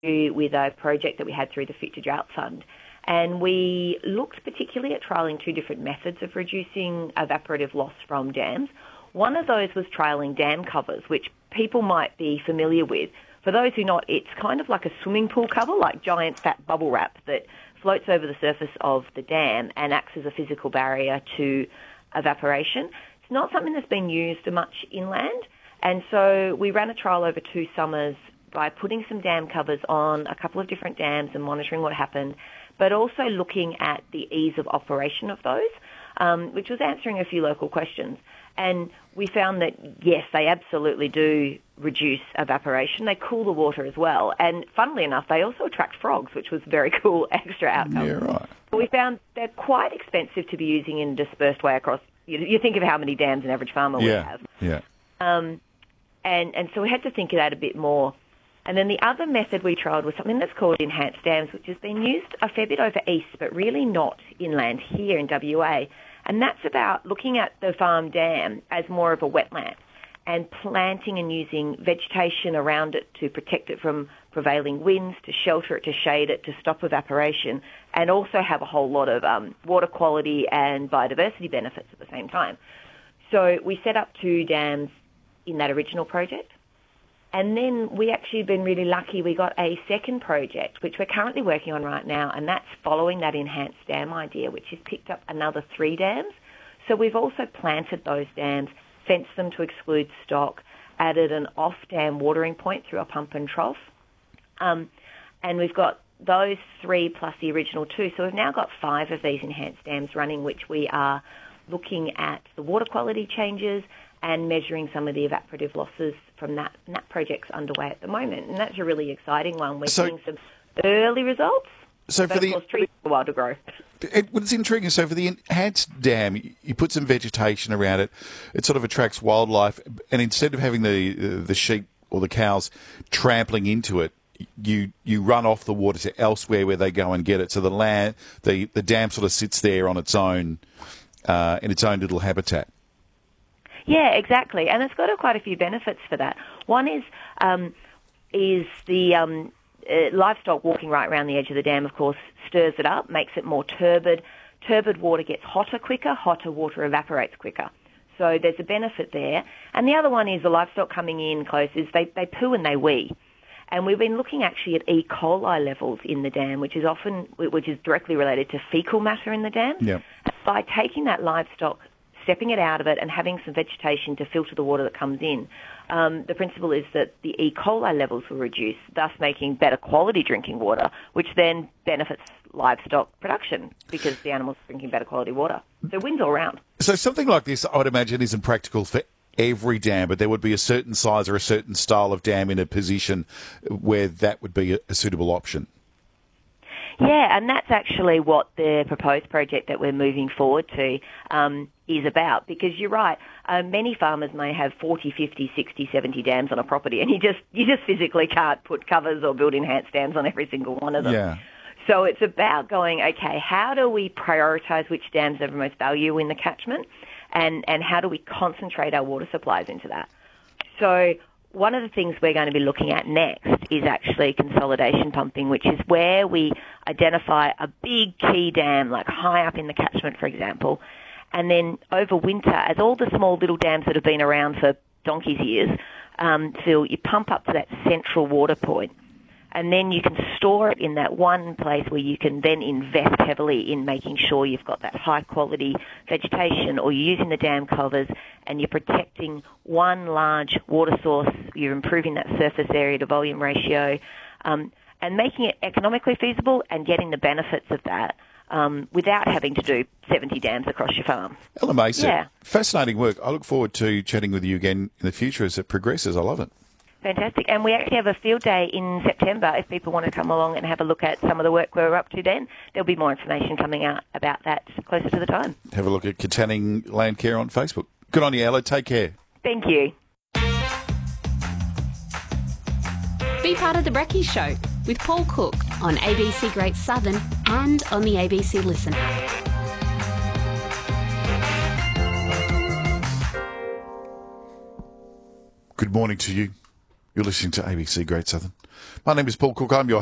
do with a project that we had through the Fit to Drought Fund. And we looked particularly at trialling two different methods of reducing evaporative loss from dams. One of those was trialling dam covers, which people might be familiar with. For those who not, it's kind of like a swimming pool cover, like giant fat bubble wrap that floats over the surface of the dam and acts as a physical barrier to evaporation. It's not something that's been used much inland, and so we ran a trial over 2 summers by putting some dam covers on a couple of different dams and monitoring what happened, but also looking at the ease of operation of those, which was answering a few local questions. And we found that, yes, they absolutely do reduce evaporation. They cool the water as well. And funnily enough, they also attract frogs, which was very cool extra outcome. Yeah, right. But we found they're quite expensive to be using in a dispersed way across. You think of how many dams an average farmer would have. Yeah. And so we had to think of that a bit more. And then the other method we trialled was something that's called enhanced dams, which has been used a fair bit over east, but really not inland here in WA. And that's about looking at the farm dam as more of a wetland and planting and using vegetation around it to protect it from prevailing winds, to shelter it, to shade it, to stop evaporation, and also have a whole lot of water quality and biodiversity benefits at the same time. So we set up 2 dams in that original project. And then we actually have been really lucky. We got a second project, which we're currently working on right now, and that's following that enhanced dam idea, which has picked up another 3 dams. So we've also planted those dams, fenced them to exclude stock, added an off-dam watering point through a pump and trough. And we've got those 3 plus the original 2. So we've now got 5 of these enhanced dams running, which we are looking at the water quality changes and measuring some of the evaporative losses from that. And that project's underway at the moment. And that's a really exciting one. We're seeing some early results. So for the trees take a while to grow. What's intriguing, so for the enhanced dam, you put some vegetation around it. It sort of attracts wildlife. And instead of having the sheep or the cows trampling into it, you run off the water to elsewhere where they go and get it. So the dam sort of sits there on its own, in its own little habitat. Yeah, exactly, and it's got quite a few benefits for that. One is the livestock walking right around the edge of the dam, of course, stirs it up, makes it more turbid. Turbid water gets hotter quicker, hotter water evaporates quicker. So there's a benefit there. And the other one is the livestock coming in close is they poo and they wee. And we've been looking actually at E. coli levels in the dam, which is directly related to fecal matter in the dam. Yep. By taking that livestock, stepping it out of it and having some vegetation to filter the water that comes in, the principle is that the E. coli levels will reduce, thus making better quality drinking water, which then benefits livestock production because the animals are drinking better quality water. So wins all round. So something like this, I would imagine, isn't practical for every dam, but there would be a certain size or a certain style of dam in a position where that would be a suitable option. Yeah, and that's actually what the proposed project that we're moving forward to is about, because you're right, many farmers may have 40, 50, 60, 70 dams on a property, and you just physically can't put covers or build enhanced dams on every single one of them. Yeah. So it's about going, okay, how do we prioritise which dams have the most value in the catchment, and how do we concentrate our water supplies into that? So one of the things we're going to be looking at next is actually consolidation pumping, which is where we identify a big key dam, like high up in the catchment, for example, and then over winter, as all the small little dams that have been around for donkey's years fill, you pump up to that central water point. And then you can store it in that one place where you can then invest heavily in making sure you've got that high-quality vegetation, or you're using the dam covers and you're protecting one large water source, you're improving that surface area to volume ratio, and making it economically feasible and getting the benefits of that without having to do 70 dams across your farm. Ella Mason, fascinating work. I look forward to chatting with you again in the future as it progresses. I love it. Fantastic. And we actually have a field day in September if people want to come along and have a look at some of the work we're up to then. There'll be more information coming out about that closer to the time. Have a look at Katanning Landcare on Facebook. Good on you, Ella. Take care. Thank you. Be part of the Brekkie Show with Paul Cook on ABC Great Southern and on the ABC Listen app. Good morning to you. You're listening to ABC Great Southern. My name is Paul Cook. I'm your